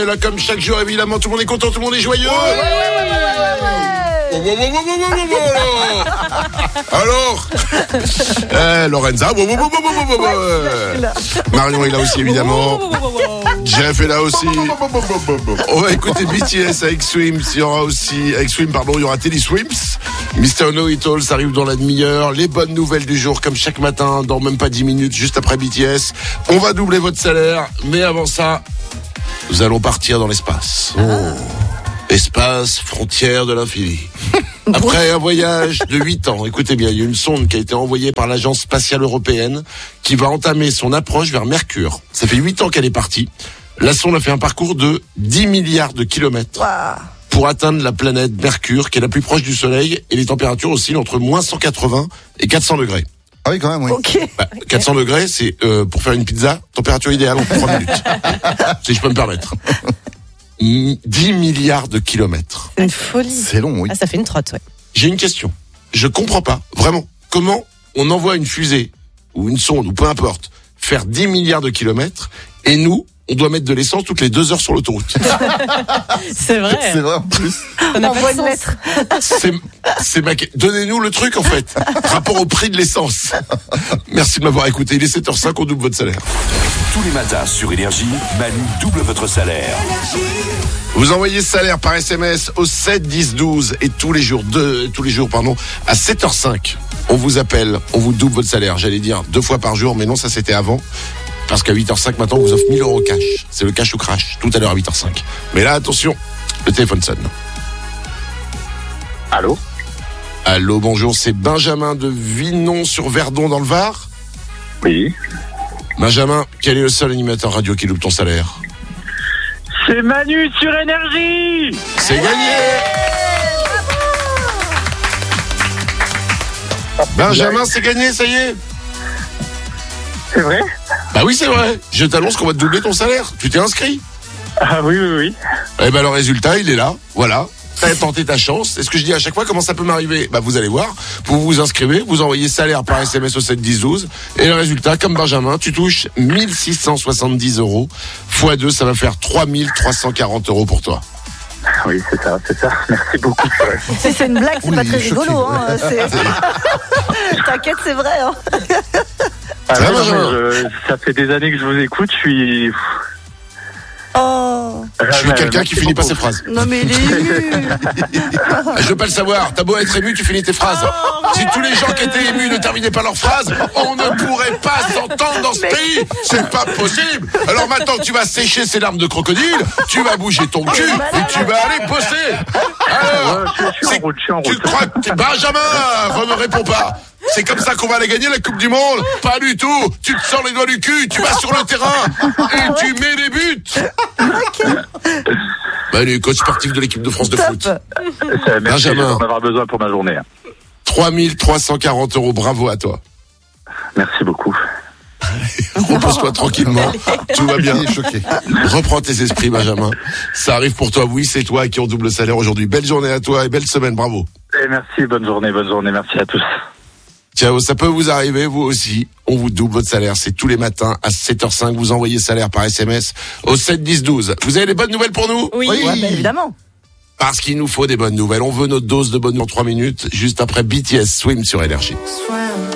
Et là, comme chaque jour, évidemment, tout le monde est content, tout le monde est joyeux. Alors Lorenza. Marion est là aussi, évidemment. Jeff est là aussi. On va écouter BTS avec Swims. Il y aura aussi, avec Swim, pardon, il y aura Teddy Swims. Mr. Know It All, ça arrive dans la demi-heure. Les bonnes nouvelles du jour, comme chaque matin, dans même pas 10 minutes, juste après BTS. On va doubler votre salaire, mais avant ça, nous allons partir dans l'espace. Espace, frontière de l'infini. Après un voyage de 8 ans, écoutez bien, il y a une sonde qui a été envoyée par l'Agence spatiale européenne qui va entamer son approche vers Mercure. Ça fait 8 ans qu'elle est partie. La sonde a fait un parcours de 10 milliards de kilomètres pour atteindre la planète Mercure, qui est la plus proche du Soleil, et les températures oscillent entre moins 180 et 400 degrés. Ah oui, quand même, oui. Ok. 400 degrés, c'est pour faire une pizza, température idéale en 3 minutes. Si je peux me permettre. 10 milliards de kilomètres. C'est une folie. C'est long, oui. Ah, ça fait une trotte, ouais. J'ai une question. Je comprends pas, vraiment. Comment on envoie une fusée, ou une sonde, ou peu importe, faire 10 milliards de kilomètres, et nous, on doit mettre de l'essence toutes les 2 heures sur l'autoroute. C'est vrai. C'est vrai, en plus. Ça n'a pas Envoie de une sens. lettre. Donnez-nous le truc, en fait. Rapport au prix de l'essence. Merci de m'avoir écouté. Il est 7h05, on double votre salaire. Tous les matins sur Énergie, Manu double votre salaire. Vous envoyez salaire par SMS au 7 10 12 et tous les jours à 7h05. On vous appelle, on vous double votre salaire. J'allais dire 2 fois par jour, mais non, ça c'était avant. Parce qu'à 8h05 maintenant, on vous offre 1000 € cash. C'est le cash ou crash, tout à l'heure à 8h05. Mais là, attention, le téléphone sonne. Allô ? Allô, bonjour, c'est Benjamin de Vinon-sur-Verdon dans le Var. Oui. Benjamin, quel est le seul animateur radio qui loupe ton salaire ? C'est Manu sur Énergie. C'est gagné. Benjamin, c'est gagné, ça y est. C'est vrai ? Bah oui, c'est vrai. Je t'annonce qu'on va te doubler ton salaire. Tu t'es inscrit ? Ah oui. Eh ben le résultat, il est là. Voilà. T'as tenté ta chance. C'est ce que je dis à chaque fois. Comment ça peut m'arriver ? Bah vous allez voir. Vous vous inscrivez, vous envoyez salaire par SMS au 7 10 12. Et le résultat, comme Benjamin, tu touches 1670 €. Fois 2, ça va faire 3340 € pour toi. Oui, c'est ça. Merci beaucoup. C'est une blague, c'est Oui, pas très choqué, rigolo. ouais. T'inquiète, c'est vrai. Hein. Ah, Ça va, non, Benjamin ? ça fait des années que je vous écoute, je suis... Oh. Je suis quelqu'un qui finit pas ses phrases. Non mais il est ému. Je veux pas le savoir. T'as beau être ému, tu finis tes phrases. Si tous les gens qui étaient émus ne terminaient pas leurs phrases, on ne pourrait pas s'entendre dans ce pays. C'est pas possible. Alors maintenant que tu vas sécher ces larmes de crocodile, tu vas bouger ton cul et tu vas aller bosser. Alors, Je suis en route. tu crois que Benjamin, ne réponds pas. C'est comme ça qu'on va aller gagner la Coupe du Monde? Pas du tout. Tu te sors les doigts du cul, tu vas sur le terrain et tu mets des buts. Allez, coach sportif de l'équipe de France de foot. Merci, Benjamin. je vais en avoir besoin pour ma journée. 3340 €, bravo à toi. Merci beaucoup. Repose-toi tranquillement, tout va bien. Il est choqué. Reprends tes esprits, Benjamin. Ça arrive pour toi, oui, c'est toi qui ont double salaire aujourd'hui. Belle journée à toi et belle semaine, bravo. Et merci, bonne journée, merci à tous. Ciao, ça peut vous arriver, vous aussi. On vous double votre salaire, c'est tous les matins à 7h05. Vous envoyez salaire par SMS au 7 10 12. Vous avez des bonnes nouvelles pour nous? Oui. Ouais, bah, évidemment. Parce qu'il nous faut des bonnes nouvelles. On veut notre dose de bonnes nouvelles en 3 minutes, juste après BTS Swim sur Énergie.